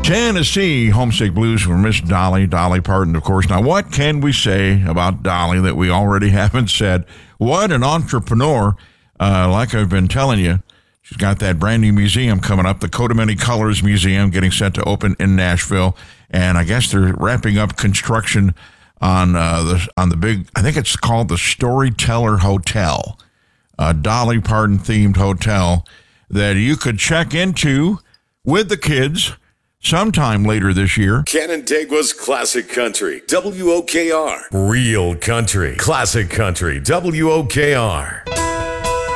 Tennessee Homesick Blues for Miss Dolly Parton, of course. Now, what can we say about Dolly that we already haven't said? What an entrepreneur. Like I've been telling you, she's got that brand new museum coming up, the Coat of Many Colors Museum, getting set to open in Nashville. And I guess they're wrapping up construction on the big, I think it's called the Storyteller Hotel, a Dolly Parton themed hotel that you could check into with the kids sometime later this year. Canandaigua's Classic Country, WOKR. Real country, classic country, WOKR.